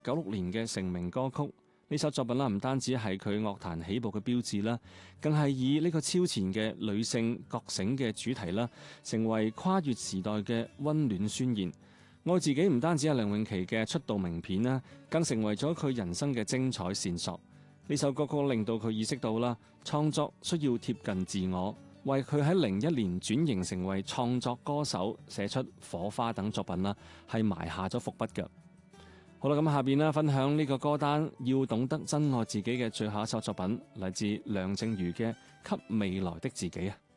96年嘅成名歌曲。呢首作品啦，唔單止係佢樂壇起步嘅標誌啦，更係以呢個超前嘅女性覺醒嘅主題啦，成為跨越時代嘅溫暖宣言。愛自己唔單止係梁詠琪嘅出道名片啦，更成為咗佢人生嘅精彩線索。呢首歌曲令到佢意識到啦，創作需要貼近自我，為佢喺01年轉型成為創作歌手，寫出《火花》等作品啦，係埋下咗伏筆嘅。好啦，咁下邊呢，分享呢個歌單要懂得珍愛自己嘅最後一首作品，嚟自梁靜茹嘅《給未來的自己》啊。